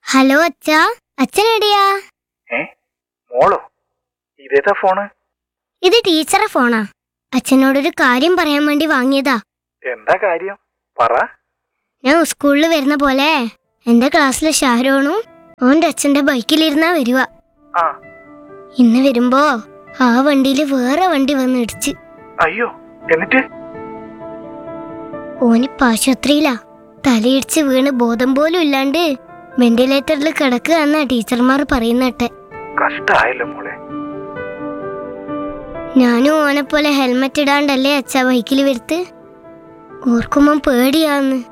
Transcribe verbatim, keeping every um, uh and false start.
Hello അച്ഛാ, അച്ഛൻ എവിടെയാ? ഏ മോളോ? ഇതേതാ ഫോണ്? ഇത് ടീച്ചറെ ഫോണാ. അച്ഛനോടൊരു കാര്യം പറയാൻ വേണ്ടി വാങ്ങിയതാ. എന്താ കാര്യം? പറ. ഞാൻ സ്കൂളിൽ വരുന്ന പോലെ എന്റെ ക്ലാസ്സിലെ ഷാരോണും ഓന്റെ അച്ഛന്റെ ബൈക്കിലിരുന്നാ വരുക. ആ. ഇന്ന് വരുമ്പോ ആ വണ്ടിയില് വേറെ വണ്ടി വന്ന് ഇടിച്ച്. അയ്യോ, എന്നിട്ട്? ഓനിപ്പ ആശുപത്രിയിലാ. തലയിടിച്ച് വീണ് ബോധം പോലും ഇല്ലാണ്ട് വെന്റിലേറ്ററിൽ കിടക്കുക എന്നാ ടീച്ചർമാർ പറയുന്നട്ടെ. കഷ്ടായല്ലോ മോളെ. ഞാനും ഓനെ പോലെ ഹെൽമെറ്റ് ഇടാണ്ടല്ലേ അച്ഛാ ബൈക്കിൽ വരുത്ത്. ഓർക്കുമ്പം പേടിയാന്ന്.